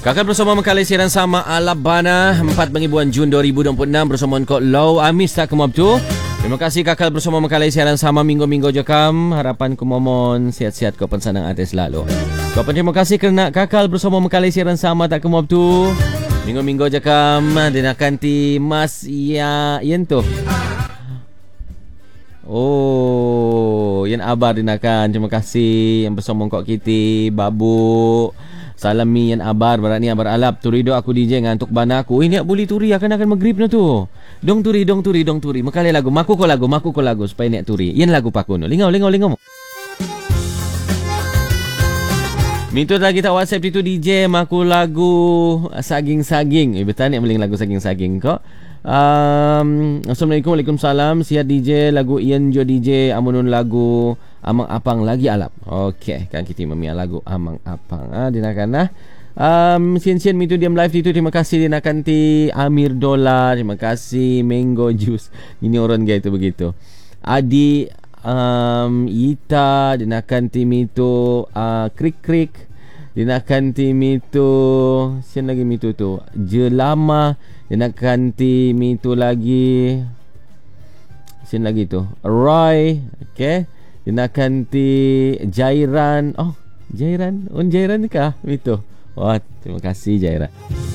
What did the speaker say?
Kakak bersama Makalai siaran sama Alabana 4 pengibuan Jun 2026 bersama Kok Low Amis tak kemab tu. Terima kasih kakak bersama Makalai siaran sama minggu-minggu jakam. Harapan ku momon sihat-sihat kau pensanang atas lalu. Kau terima kasih kerana kakak bersama Makalai siaran sama tak kemab tu. Minggu-minggu jakam dinakan ti Mas Yan tu. Oh, yang abar dinakan. Terima kasih yang bersama kau Kiti, Babu. Salami yang abar berat ni abar alap turido aku DJ ngantuk bana aku. Ini boleh turi akan maghrib na tu. Dong turi. Makalai lagu maku ko lagu supaya nek turi. Yan lagu paku no. Lingau. Minta lagi tak WhatsApp itu DJ maku lagu saging. Betul nek meling lagu saging kok. Assalamualaikum, waalaikumsalam. Sihat DJ lagu Ian Jo DJ amunun lagu Amang Apang lagi alap. Okey, kan kita memia lagu Amang Apang. Dinakan Sian mitu diam live itu. Terima kasih dinakan ti Amir Dolar. Terima kasih Mango Juice. Ini orang gaya itu begitu. Adi Ita dinakan ti mitu krik. Dinakan ti mitu sian lagi mitu tu. Jelama dinakan ti mitu lagi. Sian lagi tu. Roy, okey. Dinakan ti Jairan. Oh, Jairan. Jairan kah? Itu. Wah, terima kasih Jairan.